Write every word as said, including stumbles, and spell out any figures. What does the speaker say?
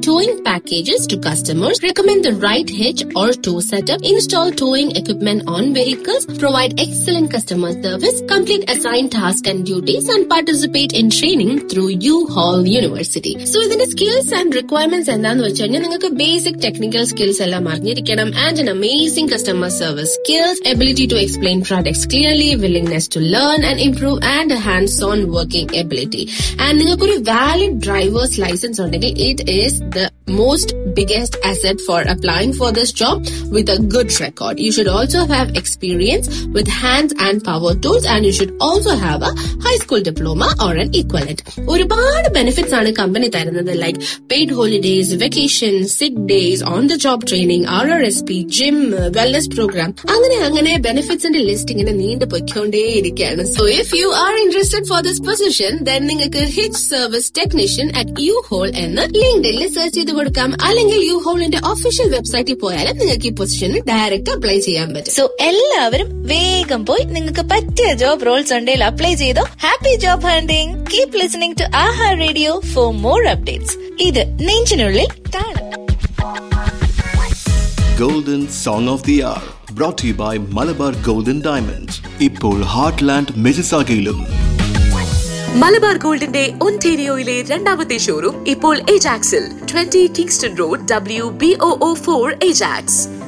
towing packages to customers, recommend the right hitch or tow setup, install towing equipment on vehicles, provide excellent customer service, complete assigned tasks and duties, and participate in training through U-Haul University. So ഇതിന്റെ skills and requirements എന്താന്ന് വെച്ചാൽ നിങ്ങൾക്ക് basic technical skills എല്ലാം അറിഞ്ഞിരിക്കണം and an amazing customer service skills, ability to explain products clearly, willingness to learn and improve, and a hands-on working ability. And നിങ്ങൾക്ക് ഒരു valid driver's license ഉണ്ടെങ്കിൽ it is the most biggest asset for applying for this job with a good record. You should also have experience with hands and power tools, and you should also have a high school diploma or an equivalent. ഒരുപാട് benefits ആണ് company തരുന്നത്, like paid holidays, vacations, sick days, on the job training, R R S P, gym, wellness program. അങ്ങനെ അങ്ങനെ benefitsന്റെ list ഇങ്ങനെ നീണ്ടു പോയിക്കൊണ്ടേയിരിക്കുകയാണ്. So if you are interested for this position, then നിങ്ങൾക്ക് hitch service technician at U-Haul എന്ന് LinkedIn search ചെയ്ത് കൊടുക്കാം. അല്ലെങ്കിൽ U-Haulന്റെ official വെബ്സൈറ്റിൽ പോയാലും നിങ്ങൾക്ക് ഈ പൊസിഷനിൽ ഡയറക്റ്റ് അപ്ലൈ ചെയ്യാൻ പറ്റും. സോ എല്ലാവരും വേഗം പോയി നിങ്ങൾക്ക് പറ്റിയ ജോബ് റോൾസ് ഉണ്ടെങ്കിൽ അപ്ലൈ ചെയ്തോ. Happy job hunting. Keep listening to Aaha radio for more updates. ഇത് നെഞ്ചിനുള്ളിൽ താളം. Golden Song of the Hour brought to you by Malabar Golden Diamonds. ഇപ്പോൾ ഹാർട്ട്ലാൻഡ് മിസിസാഗയിലും. മലബാർ ഗോൾഡിന്റെ ഒന്റേരിയോയിലെ രണ്ടാമത്തെ ഷോറൂം ഇപ്പോൾ ഏജാക്സിൽ, twenty Kingston road, W B O O four Ajax.